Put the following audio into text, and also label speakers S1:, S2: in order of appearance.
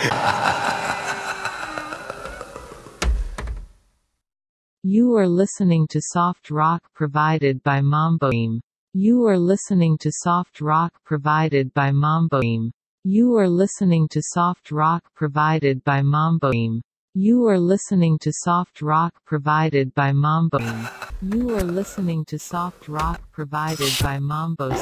S1: You are listening to soft rock provided by Mamboim. You are listening to soft rock provided by Mamboim. You are listening to soft rock provided by Mamboim. You are listening to soft rock provided by Mamboim. You are listening to soft rock provided by Mambo